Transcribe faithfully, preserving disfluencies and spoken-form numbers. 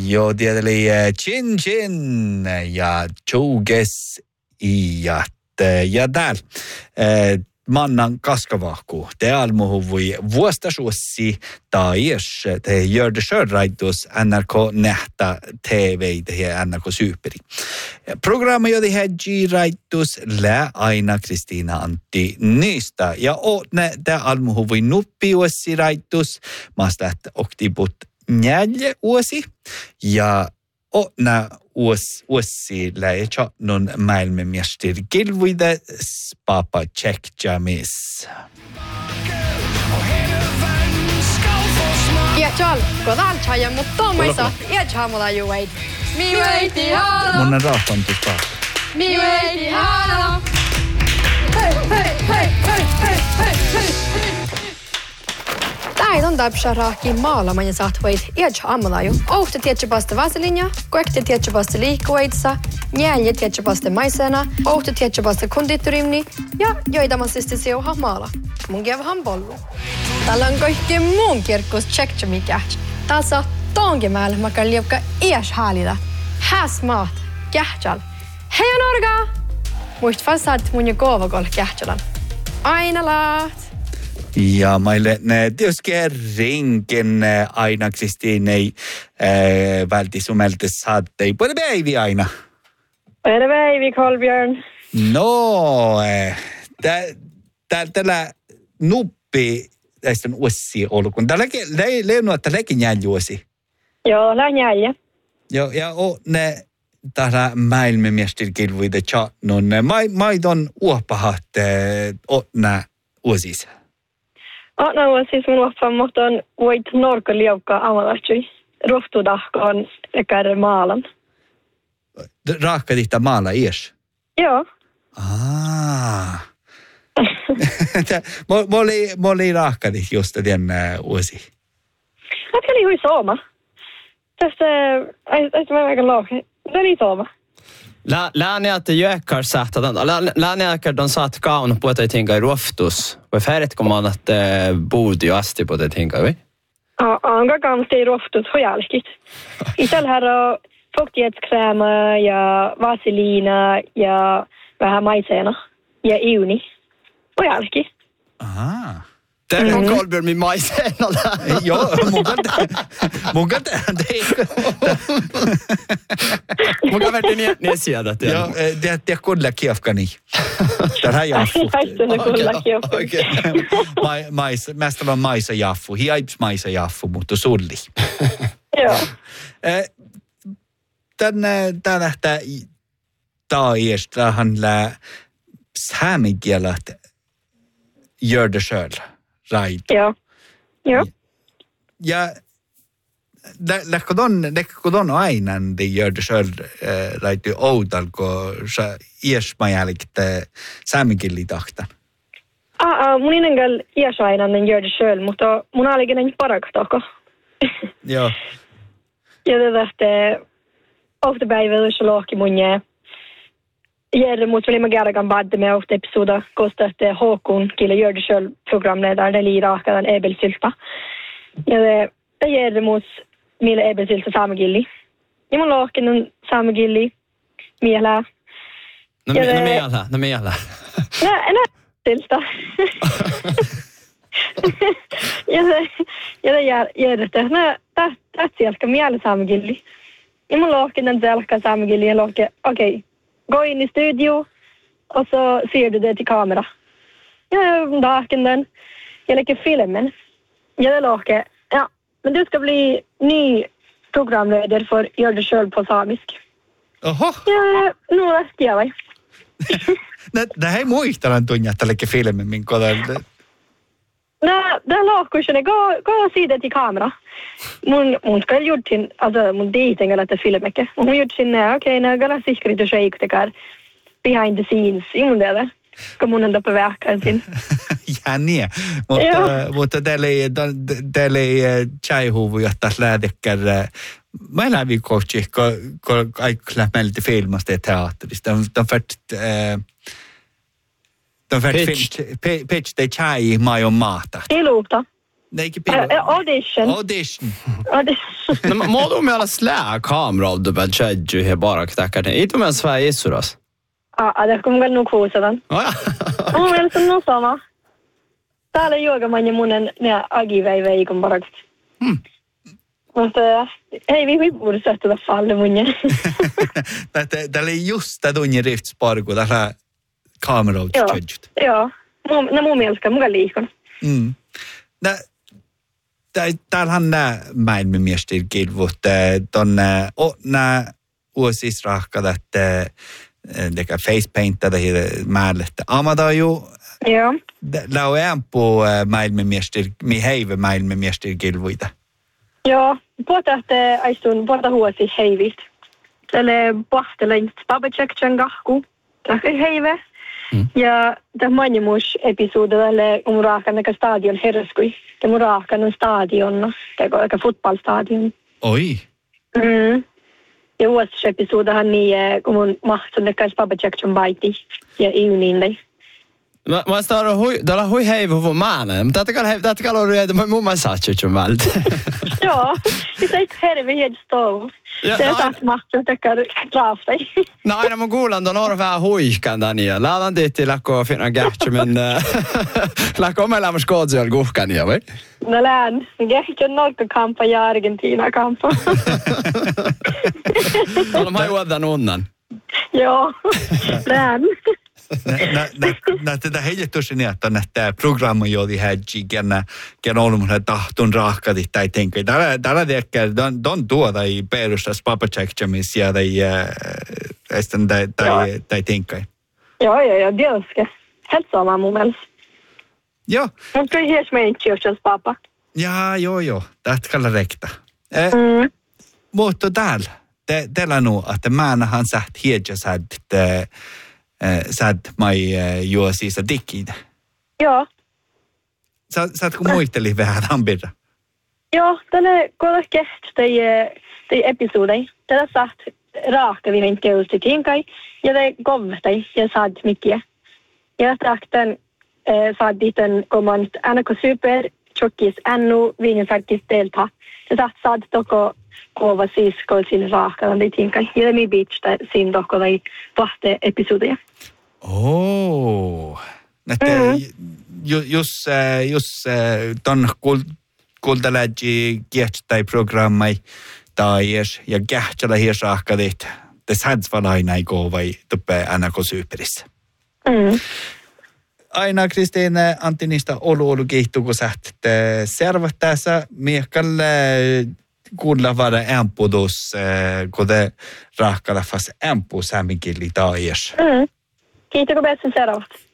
Joo, tietysti Chin Chin ja Jouges ja ja täällä mannan kaskavahku. Täällä muhu voi vuostasuossi tai jos te gör det självraitus N R K nähtä T V ja N R K Superi. Programma jodi hedgi raitus lä aina Kristiina Antti Nysta ja ne täällä muhu voi nuppiuossi raitus maasta että oktibut neljä vuosi ja Otna uus uusi lähe non maailmanmestari kilvuide Papa Czech Jamis. Ja tjal, kodaan tjaja, mutta Tomaisa, ja tjaamulla juueit. Mi veiti haalo. Mun on rahtantus paakka. Mi veiti haalo. Hei, hei, hei, hei, hei, hei, hei. Tää on täpsä rahkiin maalaman ja saatvoit ja tjaamulla ju. Ohte tiedätkö vasta vaselinja, kuekte tiedätkö vasta liikkueitsa, njälje tiedätkö vasta maisena, ohte tiedätkö vasta konditorimni ja joidamassa siuha maala. Mun kevahan pollu. Täällä on kaikki muun kirkkus tsekkä mikä. Täällä saa tonkin määrä makar liukka iäs häälitä. Häs maat, kähtsal. Hei on orga! Muist fasat mun jo koovakol kähtsalan. Aina laat. Ja meille ne tietysti rinkin aina Kristiina ei äh, välti sumelta saatte. Puhuta päivi aina. Puhuta päivi, Kolbjörn. No, äh, tällä nuppi tästä on uussi ollut, kun tällä leunut, että läkin jäljuosi. Joo, läkin jäljä. Joo, ja o, ne täällä maailmanmestarikilvuide chatnon, maidon uopahat otna uusissa. Otna uusissa mun uopan, mutta on voit norka liukka amalastui. Rohtudahkoon ekär maalan. Raakka tihtä maala ies? Joo. Aa. Mä oli, mä oli raakka just den uusi. Mä oli hui sooma. Tästä, ei mä aika lohki. Se oli sooma. Lääni että jökkar sagt att lääni että de satt kaun på att tänka roftus. Vad färdigt kommer man att borde ju asti på att tänka vi? Ja, anga ganska i roftus för jälkigt. Istället här och fuktighetskräma ja vaselina ja vähän maisena ja iuni. Och jälkigt. Aha. Tämä on Kolbjörn min maisena. Joo, mun kan det Mun kan verti niin niin sieltä. Joo, det det kulla kiafkani. Tää jaffu. Okei. Mai mais mästä on maisa jaffu. Hiaips maisa jaffu, mutta sulli. Joo. Eh tänne tää lähtee taajestahan lä saamikielet gör det själv. Right. Joo. Joo. Ja lähkö ton, lähkö ton aina, de gör det själv, right, outalko sä iesmajälkte saamikillitahtan? Ah, mun inengal iesainan gör det själv, mutta mun alikin en paraktako. Joo. Ja det där ofta päivässä lohki mun jää. Gärna mot väl magaragan badde med ofta episoder kostar att Håkon kille gör det själv programledare det liraka den ebelsylta. Ja det det gärna mot mila ebelsylta samgilli. Ni må laken en samgilli. Mila. No me no me alla, no me alla. Nej, nej, sylta. Ja det ja det gör gör det. Nej, det det selka mila samgilli. Ni må laken en selka samgilli lake. Okej. Gå in i studio och så ser du det till kamera. Jag daken den. Jag lägger filmen. Jag låter. Ja, men du ska bli ny programledare för Gör det själv på samisk. Oho. Ja, nu läskar jag mig. Det här är muistalan tunja, että lägger filmen min kodan. Nej, det låter gå gå och se det till kamera. Mun mun ska ju till alltså mun dating eller att filma mycket. Mun gjort sin okej, okay, när jag säkert det shake det där behind the scenes i mun där. Kom hon ändå på verkan sin. Ja niin. Mutta mutta täällä ei täällä ei chaihuvu jotta lädekkär. Mä lävi coachi ko ko aikla melti filmasta ja teatterista. De färt de färt film pitch det chai mai on maata. Ei luuta. Neiki pillo. Uh, audition. Audition. Audition. No, mä oon mielestä slää kameralta bän tjädju he bara ktäkärne. Ei tuu mielestä vähän issuras. Ah, det kommer väl nog kuusadan. Oh, ja. Mun mielestä on sama. Täällä juokaman ja munen ne agiväivei kun parakut. Hmm. Mutta ei vi borde sätta det falle munne. Täällä ei just tämä tunni riftsparku, täällä kameralta tjädjut. Joo, no mun mielestä mukaan liikon. Mm. Täällähän nämä maailmanmiesten kilvut, tuonne nämä uusis rahkat, että tekä facepaintta tai määlle, että amadaju. Joo. Lau äänpu maailmanmiesten, mi heive maailmanmiesten kilvuita. Joo, puhutaan, että aistun puhutaan huosi heivistä. Tälle pahtelen Babacek-tjan kahku, tahkoi heive. Mm. Ja tämä manjemus-episode tälle on raakan näkä stadion herskui. Tämä on raakan on stadion, tämä on fotbollstadion. Oi. Mm. Ja vuosi-episodehan niin, kun on mahtun näkä Babacek-tjan baiti ja iuniin. Mä mä starro hui, täällä hui heivu vu maana. Mutta tätä kall tätä kall on että mun mä saa chuchu vält. Joo, det är herve helt stov. Det är sant mahtun täcker draftai. No aina mun kuulan ton orva vähän huihkan tania. Laadan tiitti lakko finna gähtje men lakko meillä mus kootsuel kuhkania vai? No län, gähtje nokka kampa ja Argentina kampa. No mä juodan unnan. Joo, län. Nä tätä heijettuisi niin, että näitä programma joodi hädji, kena kena olemme tahtun rahkati tai tenkai. Täällä täällä tiedäkään, don don tuoda ei perustas papachekchamis ja tai sitten tai tai tai tenkai. Joo, joo, joo, delske. Helt sama mun mielestä. Joo. Mutta kyllä hies meidän tjustas pappa. Ja, joo, joo. Tästä kalla rekta. Eh, Mm. mutta täällä, te, teillä nu, että mä nähän säht hiedjas että sad mai juo siis dikkiitä. Joo. Sä, saatko muisteli vähän tampirra? Joo, tälle kolla keht tai tai episodei. Tällä saat raaka vi inte just i tinkai ja det govtai ja saad mycket. Ja takten eh saad diten kommand Anako Super chokis ännu vinge faktiskt delta. Det saat saad toko kova siis koisin raaka den tinkai. Ja mi beach där sin doko dei vahte episodia. Oh. Nätte jos jos jos ton kultaläji kiehtai programmai tai ja kähtsälä hiesahkadit. Det sads valaina ei go vai tuppe Anako Superissa. Mm. Aina Kristiine Antinista olu olu kehtuko säht servattaessa miekalle kuulla vara ämpudus kode rahkalafas ämpu saamikilli taajers. Mm. Kiitos kun pääsin seuraavaksi.